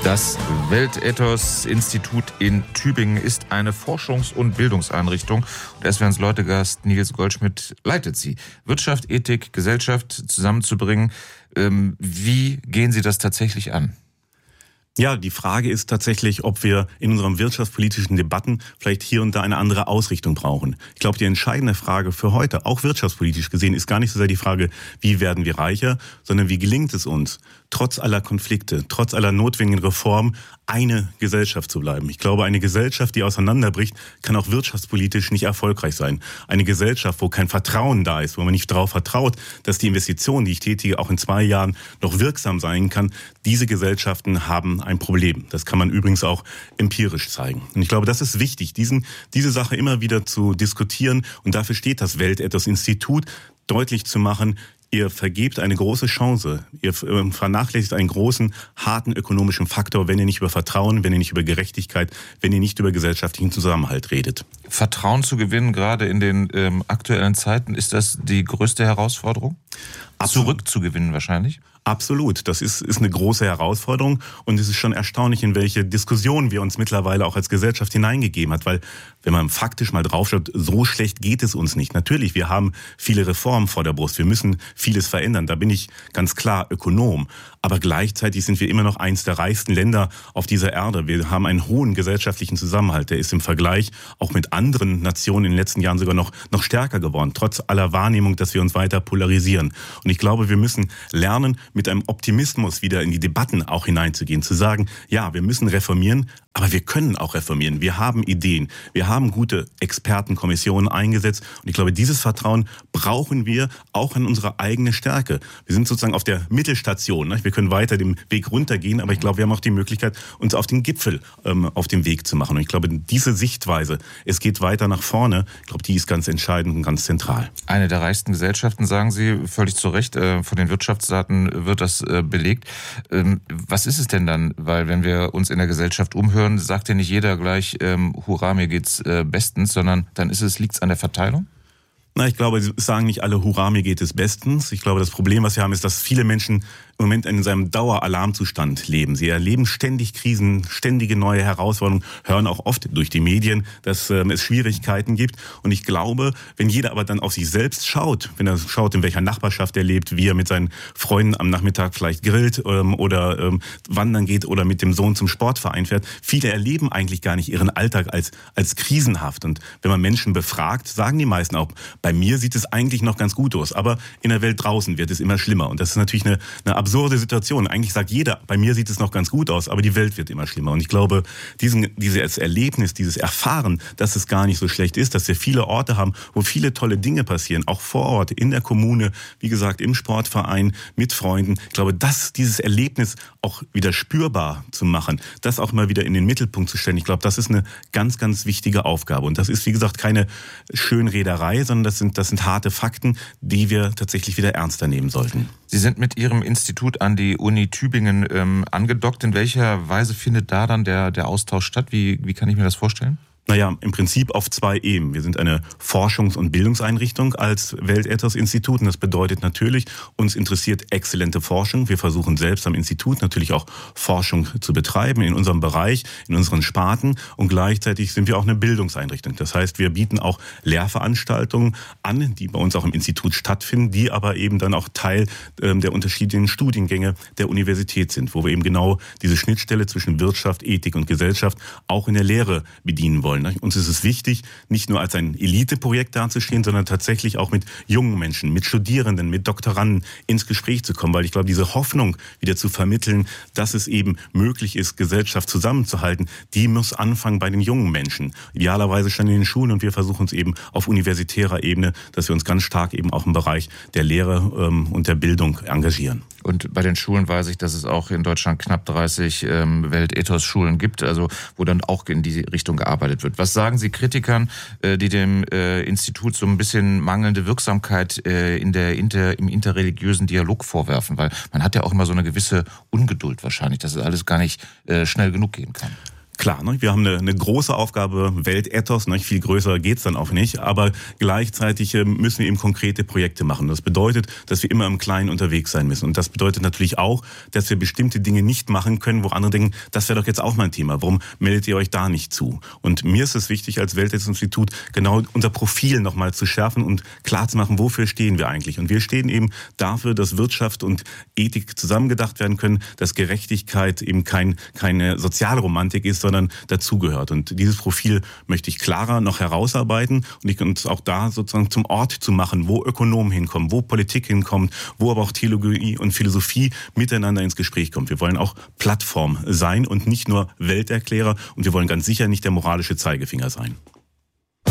Das Weltethos-Institut in Tübingen ist eine Forschungs- und Bildungseinrichtung. Und SWRs Leutegast Nils Goldschmidt leitet sie. Wirtschaft, Ethik, Gesellschaft zusammenzubringen. Wie gehen Sie das tatsächlich an? Ja, die Frage ist tatsächlich, ob wir in unseren wirtschaftspolitischen Debatten vielleicht hier und da eine andere Ausrichtung brauchen. Ich glaube, die entscheidende Frage für heute, auch wirtschaftspolitisch gesehen, ist gar nicht so sehr die Frage, wie werden wir reicher, sondern wie gelingt es uns, trotz aller Konflikte, trotz aller notwendigen Reformen, eine Gesellschaft zu bleiben. Ich glaube, eine Gesellschaft, die auseinanderbricht, kann auch wirtschaftspolitisch nicht erfolgreich sein. Eine Gesellschaft, wo kein Vertrauen da ist, wo man nicht darauf vertraut, dass die Investition, die ich tätige, auch in 2 Jahren noch wirksam sein kann, diese Gesellschaften haben ein Problem. Das kann man übrigens auch empirisch zeigen. Und ich glaube, das ist wichtig, diese Sache immer wieder zu diskutieren. Und dafür steht das Weltethos-Institut, deutlich zu machen, ihr vergebt eine große Chance. Ihr vernachlässigt einen großen, harten ökonomischen Faktor, wenn ihr nicht über Vertrauen, wenn ihr nicht über Gerechtigkeit, wenn ihr nicht über gesellschaftlichen Zusammenhalt redet. Vertrauen zu gewinnen, gerade in den aktuellen Zeiten, ist das die größte Herausforderung? Zurückzugewinnen wahrscheinlich? Absolut. Das ist eine große Herausforderung und es ist schon erstaunlich, in welche Diskussionen wir uns mittlerweile auch als Gesellschaft hineingegeben hat, weil wenn man faktisch mal draufschaut, so schlecht geht es uns nicht. Natürlich, wir haben viele Reformen vor der Brust, wir müssen vieles verändern, da bin ich ganz klar Ökonom. Aber gleichzeitig sind wir immer noch eins der reichsten Länder auf dieser Erde. Wir haben einen hohen gesellschaftlichen Zusammenhalt, der ist im Vergleich auch mit anderen Nationen in den letzten Jahren sogar noch stärker geworden, trotz aller Wahrnehmung, dass wir uns weiter polarisieren. Und ich glaube, wir müssen lernen, mit einem Optimismus wieder in die Debatten auch hineinzugehen, zu sagen, ja, wir müssen reformieren, aber wir können auch reformieren. Wir haben Ideen, wir haben gute Expertenkommissionen eingesetzt und ich glaube, dieses Vertrauen brauchen wir auch an unsere eigene Stärke. Wir sind sozusagen auf der Mittelstation, ne? Wir können weiter den Weg runtergehen, aber ich glaube, wir haben auch die Möglichkeit, uns auf den Gipfel auf den Weg zu machen. Und ich glaube, diese Sichtweise, es geht weiter nach vorne, ich glaube, die ist ganz entscheidend und ganz zentral. Eine der reichsten Gesellschaften, sagen Sie, völlig zu Recht, von den Wirtschaftsdaten wird das belegt. Was ist es denn dann? Weil wenn wir uns in der Gesellschaft umhören, sagt ja nicht jeder gleich, hurra, mir geht's bestens, sondern dann liegt's an der Verteilung? Na, ich glaube, es sagen nicht alle, hurra, mir geht es bestens. Ich glaube, das Problem, was wir haben, ist, dass viele Menschen im Moment in seinem Daueralarmzustand leben. Sie erleben ständig Krisen, ständige neue Herausforderungen, hören auch oft durch die Medien, dass es Schwierigkeiten gibt. Und ich glaube, wenn jeder aber dann auf sich selbst schaut, wenn er schaut, in welcher Nachbarschaft er lebt, wie er mit seinen Freunden am Nachmittag vielleicht grillt oder wandern geht oder mit dem Sohn zum Sportverein fährt, viele erleben eigentlich gar nicht ihren Alltag als krisenhaft. Und wenn man Menschen befragt, sagen die meisten auch, bei mir sieht es eigentlich noch ganz gut aus, aber in der Welt draußen wird es immer schlimmer. Und das ist natürlich eine absurde Situation. Eigentlich sagt jeder, bei mir sieht es noch ganz gut aus, aber die Welt wird immer schlimmer. Und ich glaube, dieses Erlebnis, dieses Erfahren, dass es gar nicht so schlecht ist, dass wir viele Orte haben, wo viele tolle Dinge passieren, auch vor Ort, in der Kommune, wie gesagt, im Sportverein, mit Freunden. Ich glaube, dieses Erlebnis auch wieder spürbar zu machen, das auch mal wieder in den Mittelpunkt zu stellen, ich glaube, das ist eine ganz, ganz wichtige Aufgabe. Und das ist, wie gesagt, keine Schönrederei, sondern das sind harte Fakten, die wir tatsächlich wieder ernster nehmen sollten. Sie sind mit Ihrem Institut an die Uni Tübingen angedockt. In welcher Weise findet da dann der Austausch statt? Wie kann ich mir das vorstellen? Naja, im Prinzip auf 2 Ebenen. Wir sind eine Forschungs- und Bildungseinrichtung als Weltethos-Institut und das bedeutet natürlich, uns interessiert exzellente Forschung. Wir versuchen selbst am Institut natürlich auch Forschung zu betreiben in unserem Bereich, in unseren Sparten und gleichzeitig sind wir auch eine Bildungseinrichtung. Das heißt, wir bieten auch Lehrveranstaltungen an, die bei uns auch im Institut stattfinden, die aber eben dann auch Teil der unterschiedlichen Studiengänge der Universität sind, wo wir eben genau diese Schnittstelle zwischen Wirtschaft, Ethik und Gesellschaft auch in der Lehre bedienen wollen. Uns ist es wichtig, nicht nur als ein Eliteprojekt dazustehen, sondern tatsächlich auch mit jungen Menschen, mit Studierenden, mit Doktoranden ins Gespräch zu kommen, weil ich glaube, diese Hoffnung wieder zu vermitteln, dass es eben möglich ist, Gesellschaft zusammenzuhalten, die muss anfangen bei den jungen Menschen. Idealerweise schon in den Schulen und wir versuchen es eben auf universitärer Ebene, dass wir uns ganz stark eben auch im Bereich der Lehre und der Bildung engagieren. Und bei den Schulen weiß ich, dass es auch in Deutschland knapp 30 Weltethos-Schulen gibt, also wo dann auch in die Richtung gearbeitet wird. Was sagen Sie Kritikern, die dem Institut so ein bisschen mangelnde Wirksamkeit im interreligiösen Dialog vorwerfen? Weil man hat ja auch immer so eine gewisse Ungeduld wahrscheinlich, dass es alles gar nicht schnell genug gehen kann. Klar, ne? Wir haben eine große Aufgabe, Weltethos, ne? Viel größer geht's dann auch nicht, aber gleichzeitig müssen wir eben konkrete Projekte machen. Das bedeutet, dass wir immer im Kleinen unterwegs sein müssen. Und das bedeutet natürlich auch, dass wir bestimmte Dinge nicht machen können, wo andere denken, das wäre doch jetzt auch mal ein Thema. Warum meldet ihr euch da nicht zu? Und mir ist es wichtig, als Weltethos-Institut genau unser Profil nochmal zu schärfen und klar zu machen, wofür stehen wir eigentlich? Und wir stehen eben dafür, dass Wirtschaft und Ethik zusammengedacht werden können, dass Gerechtigkeit eben keine Sozialromantik ist, sondern dazugehört. Und dieses Profil möchte ich klarer noch herausarbeiten und uns auch da sozusagen zum Ort zu machen, wo Ökonomen hinkommen, wo Politik hinkommt, wo aber auch Theologie und Philosophie miteinander ins Gespräch kommt. Wir wollen auch Plattform sein und nicht nur Welterklärer und wir wollen ganz sicher nicht der moralische Zeigefinger sein.